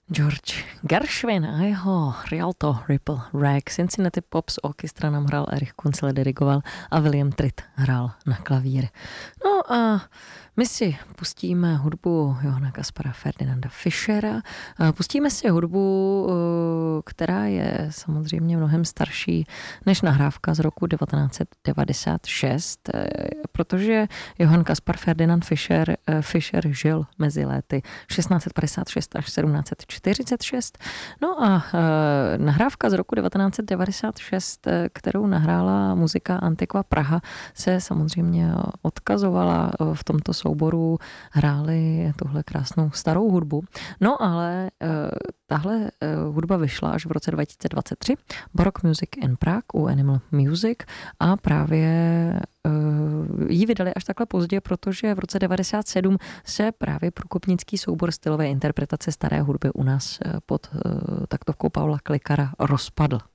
George Gershwin a jeho Rialto Ripple Rag. Cincinnati Pops Orchestra nám hrál, Erich Kunzel dirigoval a William Tritt hrál na klavír. No a my si pustíme hudbu Johanna Kaspara Ferdinanda Fischera. Pustíme si hudbu, která je samozřejmě mnohem starší než nahrávka z roku 1996, protože Johann Kaspar Ferdinand Fischer žil mezi léty 1656 až 1746. No a nahrávka z roku 1996, kterou nahrála muzika Antiqua Praha, se samozřejmě odkazovala v tomto souboru, hráli tuhle krásnou starou hudbu. No ale tahle hudba vyšla až v roce 2023, Baroque Music in Prague u Animal Music, a právě ji vydali až takhle pozdě, protože v roce 1997 se právě průkopnický soubor stylové interpretace staré hudby u nás pod taktovkou Pavla Klikara rozpadl.